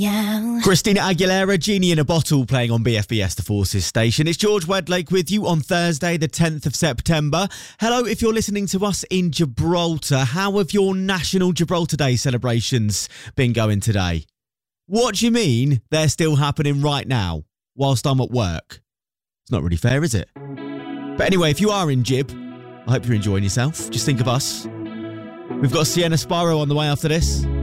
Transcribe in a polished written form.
Christina Aguilera, Genie in a Bottle, playing on BFBS The Forces station. It's George Wedlake with you on Thursday, the 10th of September. Hello, if you're listening to us in Gibraltar. How have your National Gibraltar Day celebrations been going today? What do you mean they're still happening right now whilst I'm at work? It's not really fair, is it? But anyway, if you are in Gib, I hope you're enjoying yourself. Just think of us. We've got Sienna Sparrow on the way after this.